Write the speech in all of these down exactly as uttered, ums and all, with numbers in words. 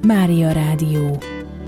Mária Rádió.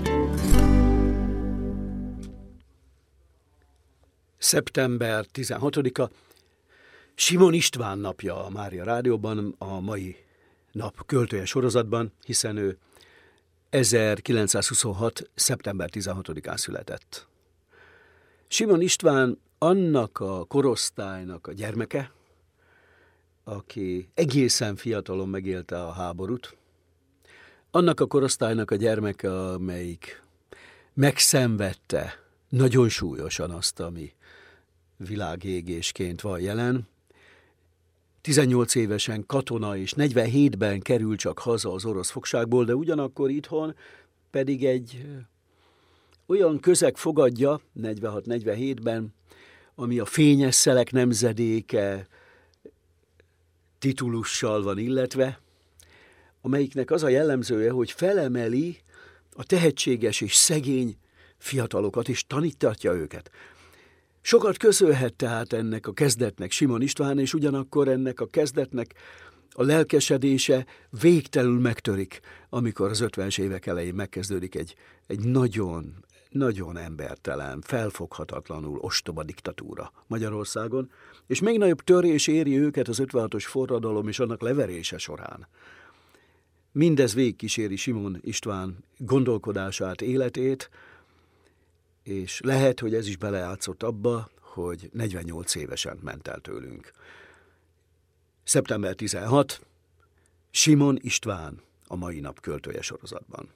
szeptember tizenhatodika, Simon István napja a Mária Rádióban, a mai nap költője sorozatban, hiszen ő ezerkilencszázhuszonhat. szeptember tizenhatodikán született. Simon István annak a korosztálynak a gyermeke, aki egészen fiatalon megélte a háborút, annak a korosztálynak a gyermeke, amelyik megszenvedte nagyon súlyosan azt, ami világégésként van jelen. tizennyolc évesen katona, és negyvenhétben kerül csak haza az orosz fogságból, de ugyanakkor itthon pedig egy olyan közeg fogadja negyvenhat negyvenhétben, ami a fényes szelek nemzedéke titulussal van illetve, amelyiknek az a jellemzője, hogy felemeli a tehetséges és szegény fiatalokat, és tanítatja őket. Sokat köszönhet tehát ennek a kezdetnek Simon István, és ugyanakkor ennek a kezdetnek a lelkesedése végtelenül megtörik, amikor az ötvenes évek elején megkezdődik egy, egy nagyon, nagyon embertelen, felfoghatatlanul ostoba diktatúra Magyarországon, és még nagyobb törés éri őket az ötvenhatos forradalom és annak leverése során. Mindez végigkíséri Simon István gondolkodását, életét, és lehet, hogy ez is belejátszott abba, hogy negyvennyolc évesen ment el tőlünk. szeptember tizenhatodika, Simon István a mai nap költője sorozatban.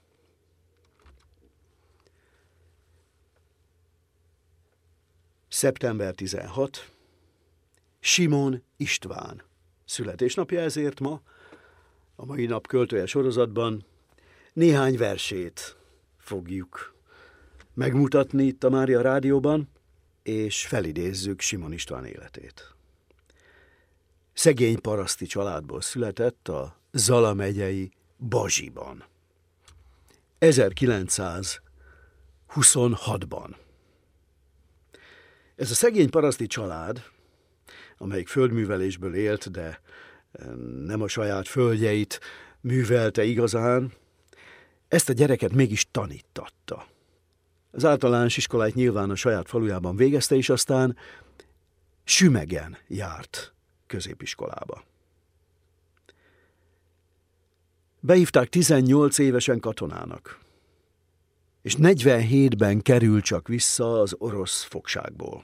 szeptember tizenhatodika, Simon István születésnapja, ezért ma a mai nap költője sorozatban néhány versét fogjuk megmutatni itt a Mária Rádióban, és felidézzük Simon István életét. Szegény paraszti családból született a Zala megyei Bazsiban. ezerkilencszázhuszonhatban. Ez a szegény paraszti család, amelyik földművelésből élt, de nem a saját földjeit művelte igazán, ezt a gyereket mégis tanítatta. Az általános iskoláit nyilván a saját falujában végezte, és aztán Sümegen járt középiskolába. Beívták tizennyolc évesen katonának, és negyvenhétben kerül csak vissza az orosz fogságból.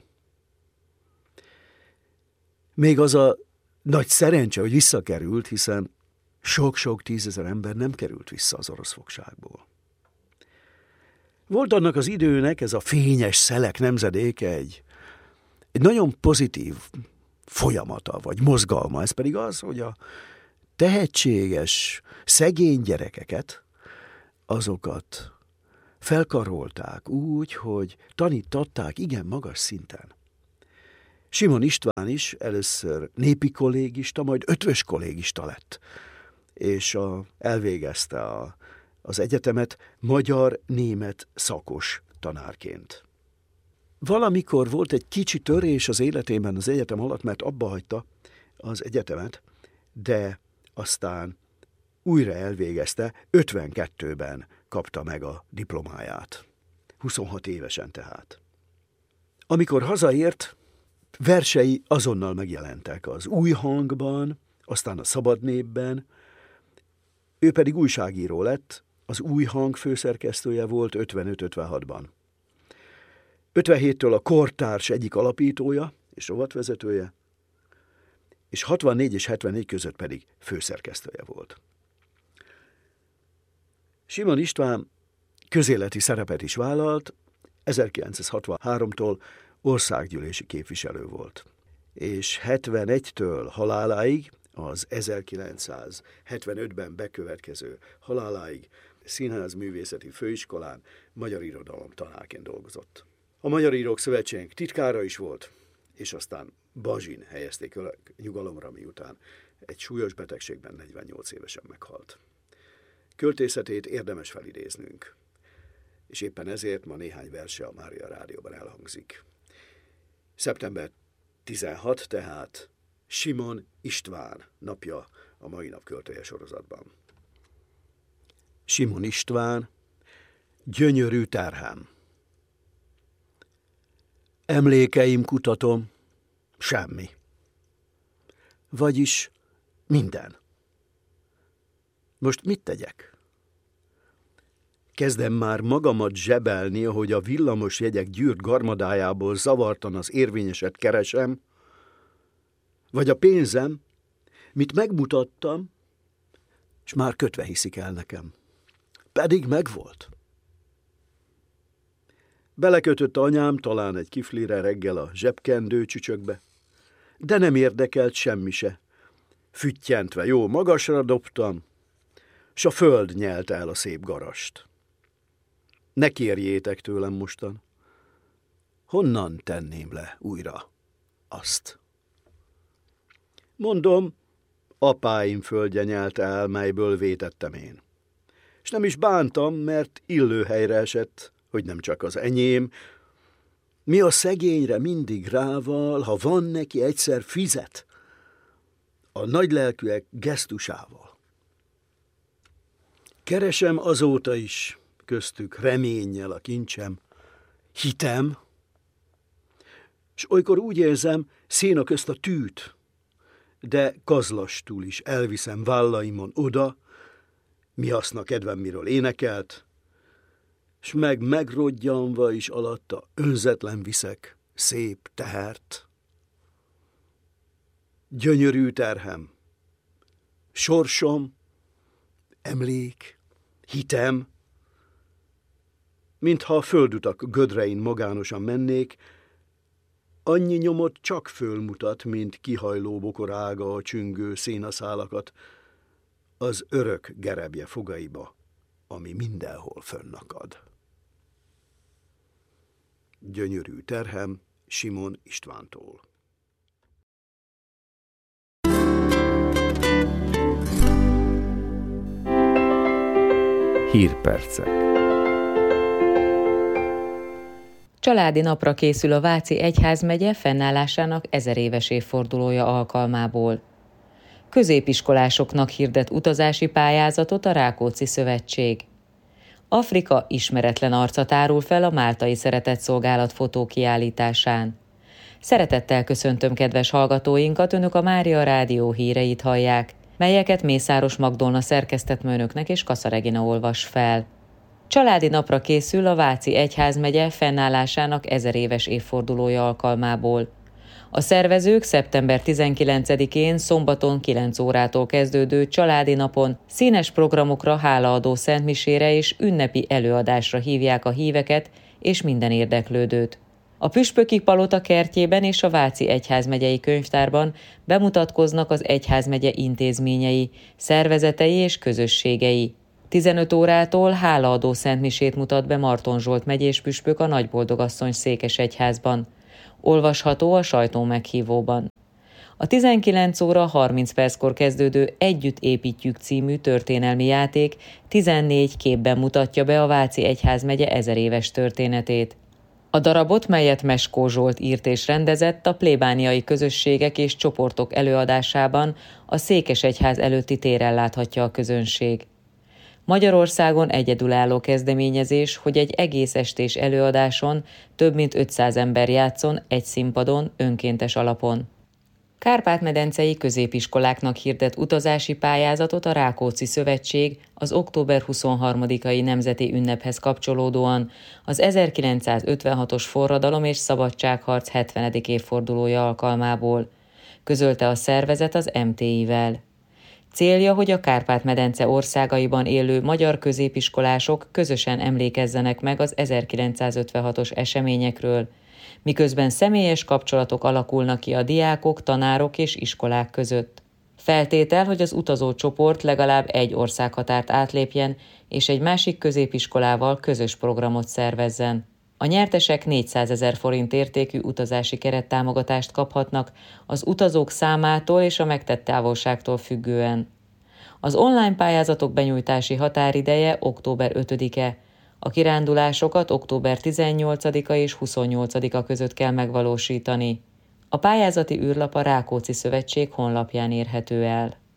Még az a nagy szerencse, hogy visszakerült, hiszen sok-sok tízezer ember nem került vissza az orosz fogságból. Volt annak az időnek, ez a fényes szelek nemzedéke egy, egy nagyon pozitív folyamata, vagy mozgalma. Ez pedig az, hogy a tehetséges, szegény gyerekeket, azokat felkarolták úgy, hogy tanítatták igen magas szinten. Simon István is először népi kollégista, majd ötvös kollégista lett, és a, elvégezte a az egyetemet magyar-német szakos tanárként. Valamikor volt egy kicsi törés az életében az egyetem alatt, mert abba hagyta az egyetemet, de aztán újra elvégezte, ötvenkettőben kapta meg a diplomáját. huszonhat évesen tehát. Amikor hazaért, versei azonnal megjelentek az Új Hangban, aztán a Szabad Népben, ő pedig újságíró lett, az Új Hang főszerkesztője volt ötvenöt ötvenhatban. ötvenhéttől a Kortárs egyik alapítója és rovatvezetője, és hatvannégy és hetvennégy között pedig főszerkesztője volt. Simon István közéleti szerepet is vállalt, ezerkilencszázhatvanháromtól országgyűlési képviselő volt, és hetvenegytől haláláig, az ezerkilencszázhetvenötben bekövetkező haláláig Színházművészeti Főiskolán magyar irodalom tanárként dolgozott. A Magyar Írók Szövetségének titkára is volt, és aztán Bazsin helyezték nyugalomra, miután egy súlyos betegségben negyvennyolc évesen meghalt. Költészetét érdemes felidéznünk, és éppen ezért ma néhány verse a Mária Rádióban elhangzik. szeptember tizenhatodika tehát Simon István napja a mai nap költője sorozatban. Simon István, gyönyörű terhem. Emlékeim kutatom, semmi. Vagyis minden. Most mit tegyek? Kezdem már magamat zsebelni, ahogy a villamos jegyek gyűrt garmadájából zavartan az érvényeset keresem, vagy a pénzem, mit megmutattam, és már kötve hiszik el nekem. Pedig megvolt. Belekötött anyám talán egy kiflire reggel a zsebkendő csücsökbe, de nem érdekelt semmi se. Füttyentve jó magasra dobtam, s a föld nyelte el a szép garast. Ne kérjétek tőlem mostan, honnan tenném le újra azt? Mondom, apáim földje nyelte el, melyből vétettem én. És nem is bántam, mert illő helyre esett, hogy nem csak az enyém. Mi a szegényre mindig rával, ha van neki, egyszer fizet, a nagylelkűek gesztusával. Keresem azóta is, köztük reménnyel a kincsem, hitem, s olykor úgy érzem, széna közt a tűt, de kazlastul is elviszem vállaimon oda, mi haszna kedvem, miről énekelt, s meg megrodjanva is alatta önzetlen viszek szép tehert. Gyönyörű terhem, sorsom, emlék, hitem, mintha a földutak gödrein magánosan mennék, annyi nyomot csak fölmutat, mint kihajló bokorága a csüngő szénaszálakat az örök gerebje fogaiba, ami mindenhol fönnakad. Gyönyörű terhem Simon Istvántól. Hírpercek. Családi napra készül a Váci Egyházmegye fennállásának ezeréves évfordulója alkalmából. Középiskolásoknak hirdet utazási pályázatot a Rákóczi Szövetség. Afrika ismeretlen arca árul fel a Máltai Szeretetszolgálat fotókiállításán. Szeretettel köszöntöm kedves hallgatóinkat, önök a Mária Rádió híreit hallják, melyeket Mészáros Magdolna szerkesztett önöknek és Kassa Regina olvas fel. Családi napra készül a Váci Egyházmegye fennállásának ezeréves évfordulója alkalmából. A szervezők szeptember tizenkilencedikén szombaton kilenc órától kezdődő családi napon színes programokra, hálaadó szentmisére és ünnepi előadásra hívják a híveket és minden érdeklődőt. A Püspöki Palota kertjében és a Váci Egyházmegyei Könyvtárban bemutatkoznak az egyházmegye intézményei, szervezetei és közösségei. tizenöt órától hálaadó szentmisét mutat be Marton Zsolt megyés püspök a Nagyboldogasszony székesegyházban. Olvasható a sajtó meghívóban. A tizenkilenc óra harminc perckor kezdődő Együtt építjük című történelmi játék tizennégy képben mutatja be a Váci Egyházmegye ezeréves történetét. A darabot, melyet Meskó Zsolt írt és rendezett, a plébániai közösségek és csoportok előadásában a Székesegyház előtti téren láthatja a közönség. Magyarországon egyedülálló kezdeményezés, hogy egy egész estés előadáson több mint ötszáz ember játszon egy színpadon önkéntes alapon. Kárpát-medencei középiskoláknak hirdet utazási pályázatot a Rákóczi Szövetség az október huszonharmadikai nemzeti ünnephez kapcsolódóan az ezerkilencszázötvenhatos forradalom és szabadságharc hetvenedik évfordulója alkalmából, közölte a szervezet az em té i-vel. Célja, hogy a Kárpát-medence országaiban élő magyar középiskolások közösen emlékezzenek meg az ezerkilencszázötvenhatos eseményekről, miközben személyes kapcsolatok alakulnak ki a diákok, tanárok és iskolák között. Feltétel, hogy az utazó csoport legalább egy országhatárt átlépjen, és egy másik középiskolával közös programot szervezzen. A nyertesek négyszázezer forint értékű utazási kerettámogatást kaphatnak az utazók számától és a megtett távolságtól függően. Az online pályázatok benyújtási határideje október ötödike. A kirándulásokat október tizennyolcadika és huszonnyolcadika között kell megvalósítani. A pályázati űrlap a Rákóczi Szövetség honlapján érhető el.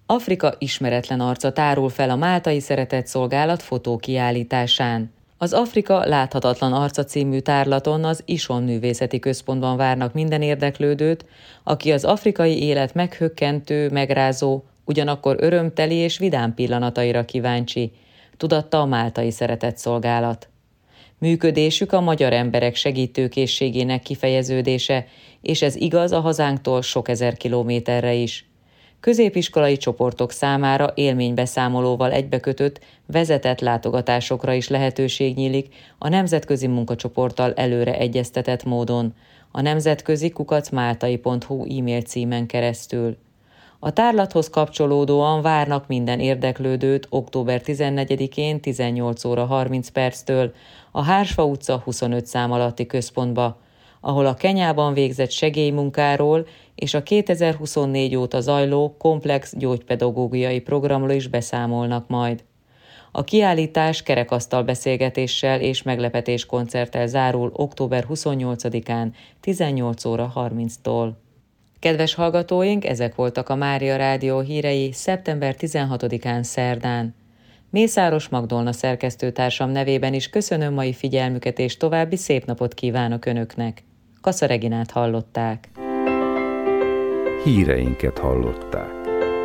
Afrika ismeretlen arca tárul fel a Máltai Szeretetszolgálat fotókiállításán. Az Afrika láthatatlan arca című tárlaton az Ison Művészeti Központban várnak minden érdeklődőt, aki az afrikai élet meghökkentő, megrázó, ugyanakkor örömteli és vidám pillanataira kíváncsi, tudatta a Máltai Szeretetszolgálat. Működésük a magyar emberek segítőkészségének kifejeződése, és ez igaz a hazánktól sok ezer kilométerre is. Középiskolai csoportok számára élménybeszámolóval egybekötött, vezetett látogatásokra is lehetőség nyílik a nemzetközi munkacsoporttal előre egyeztetett módon, a nemzetközi kukac máltai pont hu e-mail címen keresztül. A tárlathoz kapcsolódóan várnak minden érdeklődőt október tizennegyedikén tizennyolc óra harminc perctől a Hársfa utca huszonöt szám alatti központba, ahol a Kenyában végzett segélymunkáról és a kétezer-huszonnégy óta zajló komplex gyógypedagógiai programról is beszámolnak majd. A kiállítás kerekasztal beszélgetéssel és meglepetés koncerttel zárul október huszonnyolcadikán tizennyolc óra harminctól. Kedves hallgatóink, ezek voltak a Mária Rádió hírei szeptember tizenhatodikán szerdán. Mészáros Magdolna szerkesztőtársam nevében is köszönöm mai figyelmüket, és további szép napot kívánok Önöknek. Kassa Reginát hallották. Híreinket hallották.